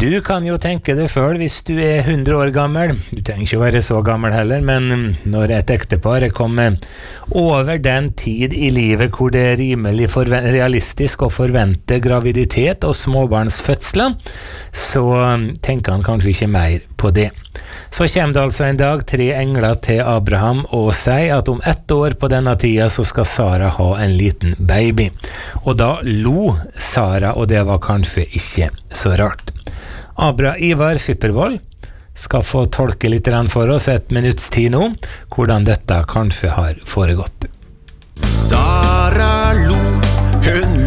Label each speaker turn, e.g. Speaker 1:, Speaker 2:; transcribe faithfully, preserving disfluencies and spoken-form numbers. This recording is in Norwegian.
Speaker 1: Du kan jo tenke det selv hvis du er hundre år gammel. Du trenger ikke å være så gammel heller, men når et ektepar er kommet over den tid i livet hvor det er rimelig forven- realistisk å forvente graviditet og småbarnsfødsler, så tenker han kanskje ikke mer på det. Så kommer det altså en dag tre engler til Abraham og sier at om ett år på denne tida så skal Sara ha en liten baby. Og da lo Sara, og det var kanskje ikke så rart. Abra Ivar Fyppervold skal få tolke litt for oss et minutts tid nå, hvordan dette kanskje har foregått.
Speaker 2: Sara lo, hun